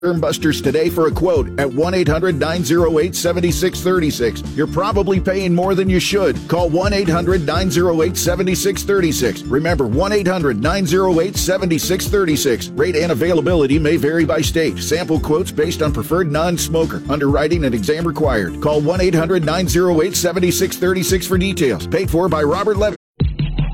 Busters today for a quote at 1-800-908-7636. You're probably paying more than you should. Call 1-800-908-7636. Remember, 1-800-908-7636. Rate and availability may vary by state. Sample quotes based on preferred non-smoker. Underwriting and exam required. Call 1-800-908-7636 for details. Paid for by Robert Levy.